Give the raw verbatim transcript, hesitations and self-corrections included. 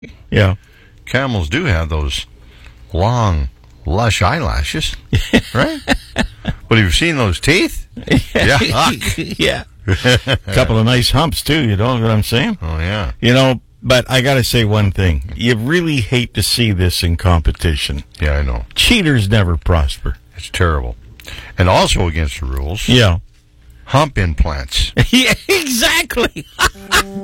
Yeah. Camels do have those long, lush eyelashes, right? But have you seen those teeth? Yeah. Yeah. A couple of nice humps, too, you know what I'm saying? Oh, yeah. You know, but I got to say one thing. You really hate to see this in competition. Yeah, I know. Cheaters never prosper. It's terrible. And also against the rules, Yeah. hump implants. Yeah, exactly.